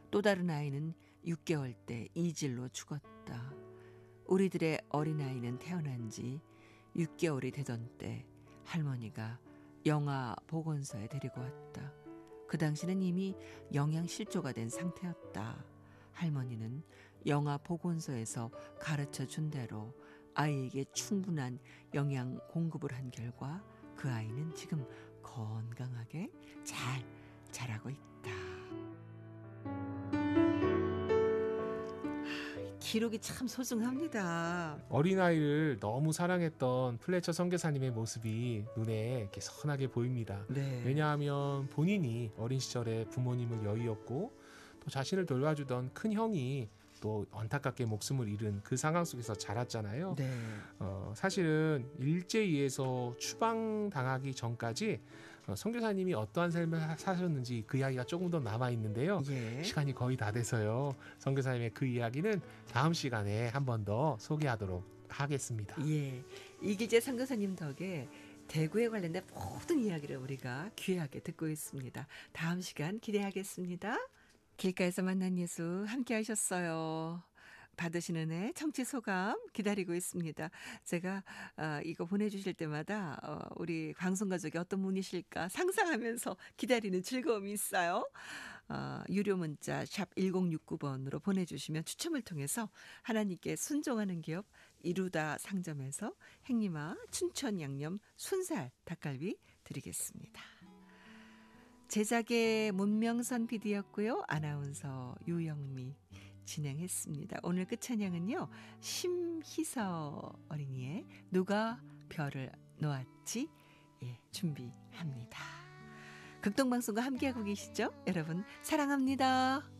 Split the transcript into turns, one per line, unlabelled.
또 다른 아이는 6개월 때 이질로 죽었다. 우리들의 어린아이는 태어난 지 6개월이 되던 때 할머니가 영아 보건소에 데리고 왔다. 그 당시는 이미 영양실조가 된 상태였다. 할머니는 영아 보건소에서 가르쳐 준 대로 아이에게 충분한 영양 공급을 한 결과 그 아이는 지금 건강하게 잘 자라고 있다. 기록이 참 소중합니다.
어린아이를 너무 사랑했던 플래처 선교사님의 모습이 눈에 이렇게 선하게 보입니다.
네.
왜냐하면 본인이 어린 시절에 부모님을 여의었고 또 자신을 돌봐주던 큰 형이 또 안타깝게 목숨을 잃은 그 상황 속에서 자랐잖아요.
네.
사실은 일제히에서 추방당하기 전까지 선교사님이 어떠한 삶을 사셨는지 그 이야기가 조금 더 남아있는데요.
예.
시간이 거의 다 돼서요. 선교사님의 그 이야기는 다음 시간에 한 번 더 소개하도록 하겠습니다.
예. 이기재 선교사님 덕에 대구에 관련된 모든 이야기를 우리가 귀하게 듣고 있습니다. 다음 시간 기대하겠습니다. 길가에서 만난 예수 함께 하셨어요. 받으시는 애 청취 소감 기다리고 있습니다. 제가 이거 보내주실 때마다 우리 방송가족이 어떤 분이실까 상상하면서 기다리는 즐거움이 있어요. 유료 문자 샵 1069번으로 보내주시면 추첨을 통해서 하나님께 순종하는 기업 이루다 상점에서 행님아 춘천 양념 순살 닭갈비 드리겠습니다. 제작의 문명선 PD였고요. 아나운서 유영미 진행했습니다. 오늘 끝찬양은요. 심희서 어린이의 누가 별을 놓았지 준비합니다. 극동방송과 함께하고 계시죠? 여러분 사랑합니다.